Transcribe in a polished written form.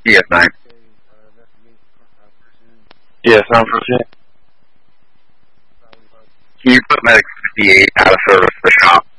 DS9. DS9 proceed. Can you put Medic 58 out of service for the shop?